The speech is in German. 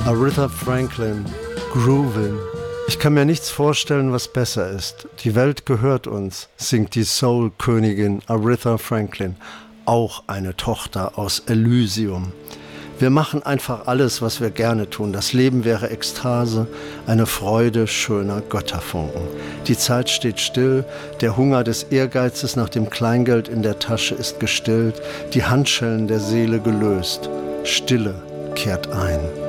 Aretha Franklin, Groovin'. Ich kann mir nichts vorstellen, was besser ist. Die Welt gehört uns, singt die Soul-Königin Aretha Franklin, auch eine Tochter aus Elysium. Wir machen einfach alles, was wir gerne tun. Das Leben wäre Ekstase, eine Freude schöner Götterfunken. Die Zeit steht still, der Hunger des Ehrgeizes nach dem Kleingeld in der Tasche ist gestillt, die Handschellen der Seele gelöst. Stille kehrt ein.